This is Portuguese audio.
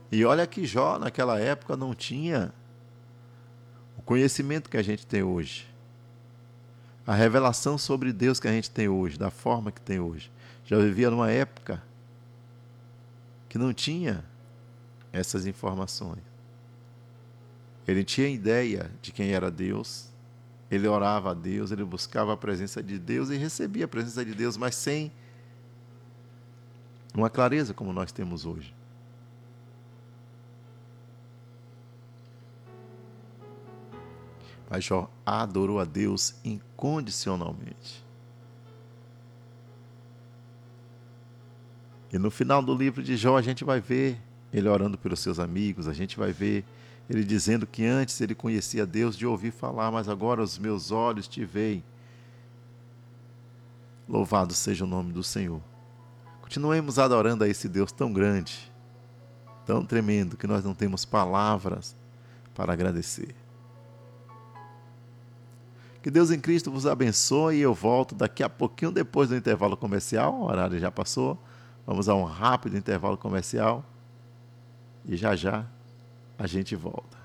E olha que Jó, naquela época, não tinha o conhecimento que a gente tem hoje. A revelação sobre Deus que a gente tem hoje, da forma que tem hoje. Já vivia numa época que não tinha essas informações. Ele tinha ideia de quem era Deus, ele orava a Deus, ele buscava a presença de Deus e recebia a presença de Deus, mas sem uma clareza como nós temos hoje. Mas Jó adorou a Deus incondicionalmente. E no final do livro de Jó a gente vai ver ele orando pelos seus amigos, a gente vai ver ele dizendo que antes ele conhecia Deus de ouvir falar, mas agora os meus olhos te veem. Louvado seja o nome do Senhor. Continuemos adorando a esse Deus tão grande, tão tremendo, que nós não temos palavras para agradecer. Que Deus em Cristo vos abençoe e eu volto daqui a pouquinho depois do intervalo comercial. O horário já passou. Vamos a um rápido intervalo comercial e já já a gente volta.